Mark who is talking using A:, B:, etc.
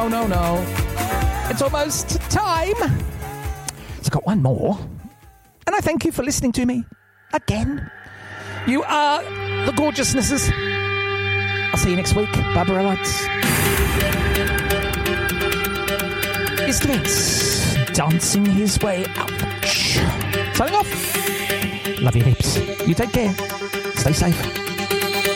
A: It's almost time. So I've got one more. And I thank you for listening to me again. You are the gorgeousnesses. I'll see you next week. Barbara writes. Mr. Vince, dancing his way out. Signing off. Love you heaps. You take care. Stay safe.